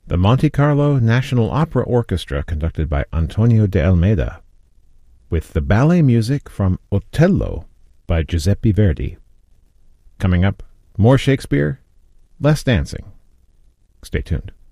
The Monte Carlo National Opera Orchestra, conducted by Antonio de Almeida, with the ballet music from Otello by Giuseppe Verdi. Coming up, more Shakespeare, less dancing. Stay tuned.